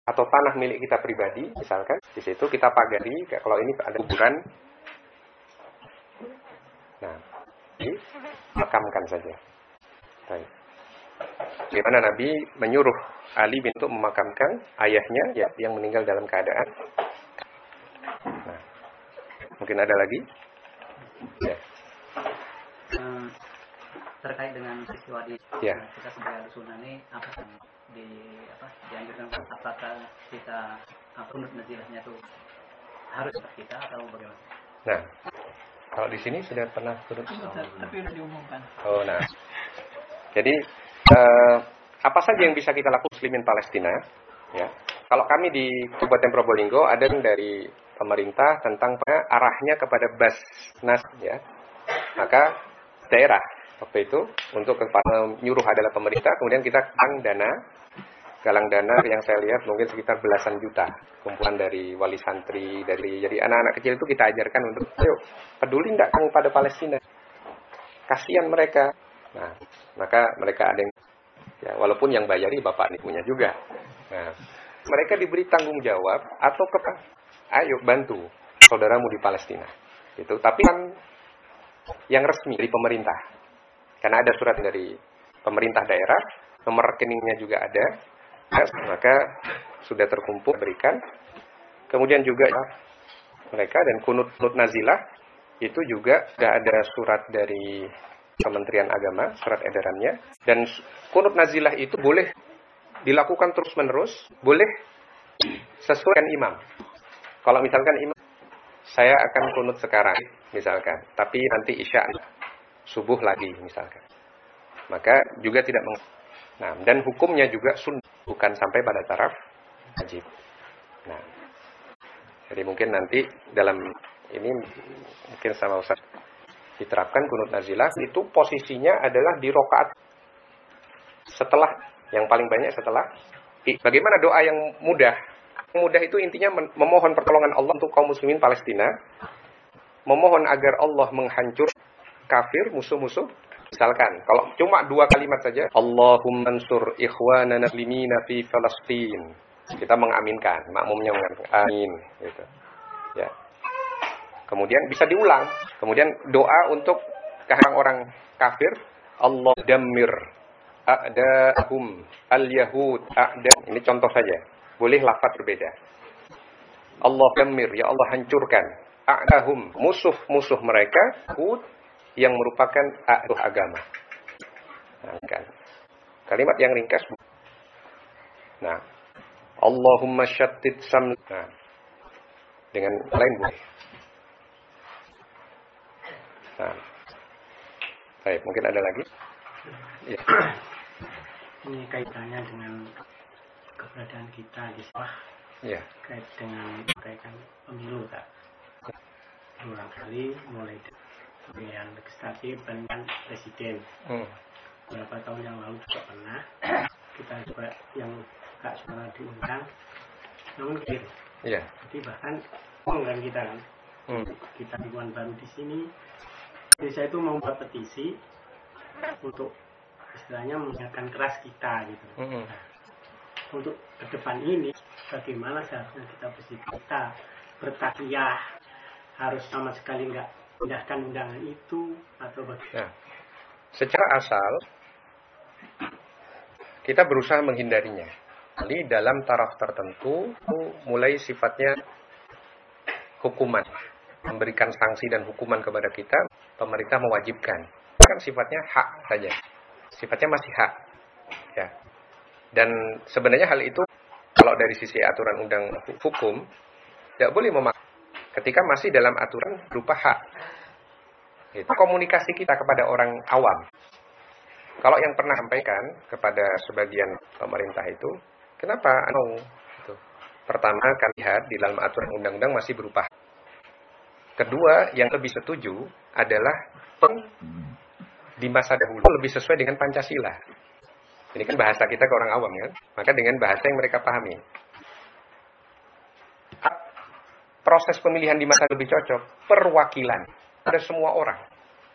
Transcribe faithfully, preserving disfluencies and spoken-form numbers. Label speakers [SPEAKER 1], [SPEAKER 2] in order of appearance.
[SPEAKER 1] atau tanah milik kita pribadi, misalkan di situ kita pagari, kalau ini ada kuburan, nah, dimakamkan saja. Baik. Bagaimana Nabi menyuruh Ali bin untuk memakamkan ayahnya ya, yang meninggal dalam keadaan. Nah, mungkin ada lagi? Ya.
[SPEAKER 2] Hmm, terkait dengan peristiwa di
[SPEAKER 1] ya.
[SPEAKER 2] kita sebagai sunnah ini apa yang di apa dianjurkan, apakah kita kunut nazilahnya itu harus kita atau bagaimana?
[SPEAKER 1] Nah, kalau di sini sudah pernah kunut,
[SPEAKER 2] oh, tapi sudah diumumkan.
[SPEAKER 1] Oh, nah. Jadi eh, apa saja yang bisa kita lakukan muslimin Palestina? Ya, kalau kami di Kabupaten Probolinggo ada dari pemerintah tentang arahnya kepada Basnas, ya, maka daerah waktu itu untuk kepada menyuruh adalah pemerintah, kemudian kita galang dana, galang dana yang saya lihat mungkin sekitar belasan juta, kumpulan dari wali santri, dari jadi anak-anak kecil itu kita ajarkan untuk, ayo peduli enggak kamu pada Palestina, kasihan mereka. Nah, maka mereka ada yang, ya, walaupun yang bayari bapak ibunya juga. Nah, mereka diberi tanggung jawab atau ke, ayo bantu saudaramu di Palestina. Itu, tapi kan yang resmi dari pemerintah. Karena ada surat dari pemerintah daerah, nomor rekeningnya juga ada. Maka sudah terkumpul berikan. Kemudian juga mereka dan kunut kunut nazilah itu juga sudah ada surat dari Kementerian Agama, surat edarannya, dan kunut nazilah itu boleh dilakukan terus-menerus, boleh sesuai dengan imam. Kalau misalkan imam, saya akan kunut sekarang, misalkan, tapi nanti isya, subuh lagi, misalkan. Maka juga tidak meng... Nah, dan hukumnya juga sunnah, bukan sampai pada taraf wajib. Nah, jadi mungkin nanti dalam ini mungkin sama Ustaz diterapkan kunut nazilah itu posisinya adalah di rokaat setelah, yang paling banyak setelah. Bagaimana doa yang mudah? Yang mudah itu intinya memohon pertolongan Allah untuk kaum muslimin Palestina, memohon agar Allah menghancur kafir, musuh-musuh. Misalkan kalau cuma dua kalimat saja, Allahumma ansur ikhwanana muslimina fi Palestin, kita mengaminkan, makmumnya mengaminkan, amin, gitu. Ya. Kemudian bisa diulang. Kemudian doa untuk orang-orang kafir, Allah dammir a'da'ahum al-yahud a'da. Ini contoh saja. Boleh lafaz berbeda. Allah dammir, ya Allah hancurkan a'da'ahum, musuh-musuh mereka, yahud yang merupakan a'duh agama. Nah, kan. Kalimat yang ringkas. Nah, Allahumma syattid sam. Nah, dengan lain boleh. Nah, baik, mungkin ada lagi. Ya.
[SPEAKER 3] Ini kaitannya dengan keberadaan kita di sawah.
[SPEAKER 1] Ya.
[SPEAKER 3] Kait dengan kaitan pemilu, Kak. Berulang kali mulai dari pemilihan legislatif dan presiden. Hmm. Beberapa tahun yang lalu juga pernah kita juga yang Kak Suara diundang, namun kecil.
[SPEAKER 1] Ya.
[SPEAKER 3] Jadi bahkan kan kita kan, hmm. kita lingkungan baru di sini. Jadi saya itu membuat petisi untuk istilahnya mengingatkan keras kita gitu. Mm-hmm. Nah, untuk ke depan ini bagaimana seharusnya kita bersikap, kita bertakiyah, harus sama sekali nggak pindahkan undangan itu atau bagaimana?
[SPEAKER 1] Nah, secara asal kita berusaha menghindarinya. Jadi dalam taraf tertentu mulai sifatnya hukuman, memberikan sanksi dan hukuman kepada kita, pemerintah mewajibkan. Kan sifatnya hak saja. Sifatnya masih hak. Ya. Dan sebenarnya hal itu kalau dari sisi aturan undang hukum tidak boleh memaksa ketika masih dalam aturan berupa hak. Itu komunikasi kita kepada orang awam. Kalau yang pernah sampaikan kepada sebagian pemerintah itu, kenapa anu itu? Pertama, kan lihat di dalam aturan undang-undang masih berupa hak. Kedua, yang lebih setuju adalah peng di masa dahulu lebih sesuai dengan Pancasila. Ini kan bahasa kita ke orang awam kan, maka dengan bahasa yang mereka pahami. Proses pemilihan di masa lebih cocok, perwakilan pada semua orang.